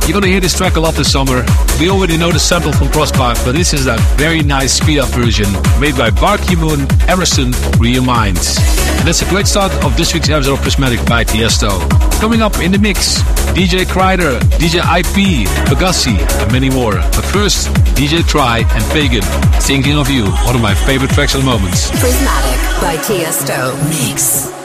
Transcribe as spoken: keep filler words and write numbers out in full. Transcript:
You're gonna hear this track a lot this summer. We already know the sample from Crossbar, but this is a very nice speed-up version made by Barky Moon, Emerson, Real Minds. And that's a great start of this week's episode of Prismatic by Tiesto. Coming up in the mix, D J Kreider, D J I P, Pegassi, and many more. But first, D J Try and Pagan, Thinking of You, one of my favorite tracks at the moment. Prismatic by Tiesto Mix.